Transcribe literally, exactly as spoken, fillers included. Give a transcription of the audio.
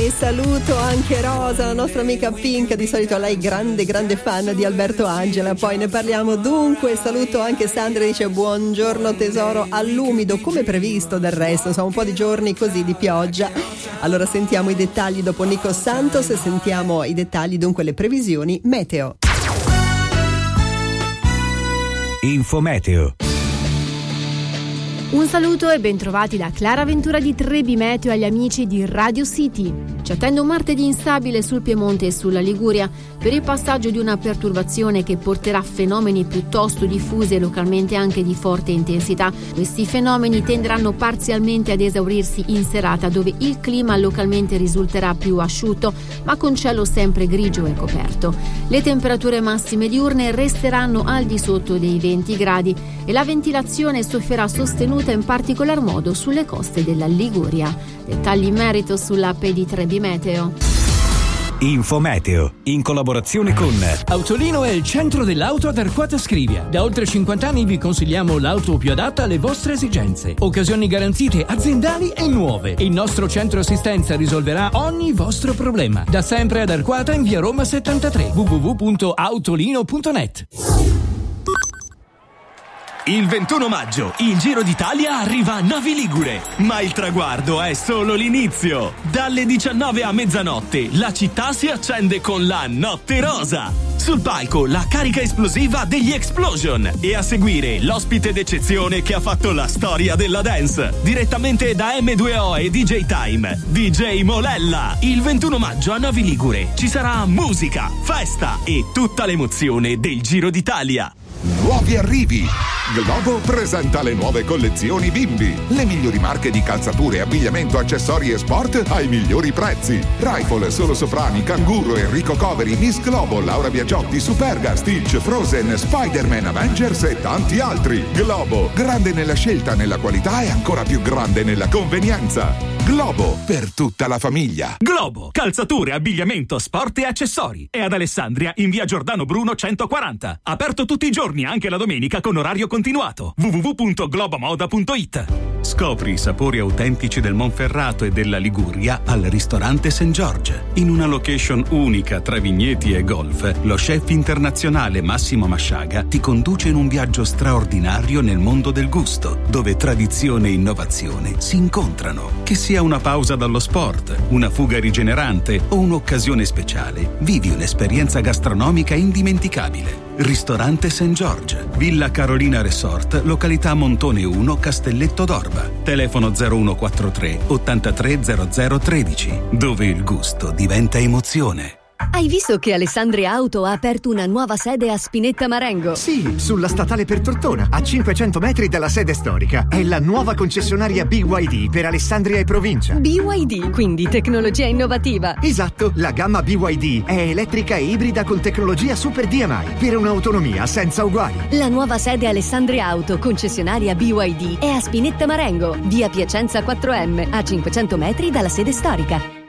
E saluto anche Rosa, la nostra amica Pink, di solito lei grande grande fan di Alberto Angela, poi ne parliamo dunque. Saluto anche Sandra, dice buongiorno tesoro, all'umido come previsto del resto, insomma un po' di giorni così di pioggia. Allora sentiamo i dettagli dopo Nico Santos e sentiamo i dettagli dunque le previsioni meteo. Info meteo. Un saluto e bentrovati da Clara Ventura di Trebi Meteo agli amici di Radio City. Ci attende un martedì instabile sul Piemonte e sulla Liguria per il passaggio di una perturbazione che porterà fenomeni piuttosto diffusi e localmente anche di forte intensità. Questi fenomeni tenderanno parzialmente ad esaurirsi in serata, dove il clima localmente risulterà più asciutto, ma con cielo sempre grigio e coperto. Le temperature massime diurne resteranno al di sotto dei venti gradi e la ventilazione sofferà sostenuta in particolar modo sulle coste della Liguria. Dettagli in merito sull'app di Trebi Meteo. Info meteo, in collaborazione con Autolino è il centro dell'auto ad Arquata Scrivia. Da oltre cinquanta anni vi consigliamo l'auto più adatta alle vostre esigenze. Occasioni garantite, aziendali e nuove. Il nostro centro assistenza risolverà ogni vostro problema. Da sempre ad Arquata in via Roma settantatré. w w w punto autolino punto net. Il ventuno maggio il Giro d'Italia arriva a Novi Ligure, ma il traguardo è solo l'inizio. Dalle diciannove a mezzanotte la città si accende con la Notte Rosa. Sul palco la carica esplosiva degli Explosion e a seguire l'ospite d'eccezione che ha fatto la storia della dance. Direttamente da emme due o e D J Time, D J Molella. Il ventuno maggio a Novi Ligure ci sarà musica, festa e tutta l'emozione del Giro d'Italia. Nuovi arrivi. Globo presenta le nuove collezioni bimbi. Le migliori marche di calzature, abbigliamento, accessori e sport ai migliori prezzi. Rifle, Solo Soprani, Canguro, Enrico Coveri, Miss Globo, Laura Biagiotti, Superga, Stitch, Frozen, Spider-Man, Avengers e tanti altri. Globo, grande nella scelta, nella qualità e ancora più grande nella convenienza. Globo, per tutta la famiglia. Globo, calzature, abbigliamento, sport e accessori. È ad Alessandria in via Giordano Bruno centoquaranta. Aperto tutti i giorni, anche la domenica con orario continuato. w w w punto globomoda punto i t. Scopri i sapori autentici del Monferrato e della Liguria al ristorante Saint George. In una location unica tra vigneti e golf, lo chef internazionale Massimo Masciaga ti conduce in un viaggio straordinario nel mondo del gusto, dove tradizione e innovazione si incontrano. Che sia una pausa dallo sport, una fuga rigenerante o un'occasione speciale, vivi un'esperienza gastronomica indimenticabile. Ristorante Saint George, Villa Carolina Resort, località Montone uno, Castelletto d'Orba. Telefono zero uno quattro tre ottantatré zero zero tredici, dove il gusto diventa emozione. Hai visto che Alessandria Auto ha aperto una nuova sede a Spinetta Marengo? Sì, sulla statale per Tortona, a cinquecento metri dalla sede storica. È la nuova concessionaria B Y D per Alessandria e provincia. B Y D, quindi tecnologia innovativa. Esatto, la gamma B Y D è elettrica e ibrida con tecnologia Super D M I per un'autonomia senza uguali. La nuova sede Alessandria Auto, concessionaria B Y D, è a Spinetta Marengo, via Piacenza quattro M, a cinquecento metri dalla sede storica.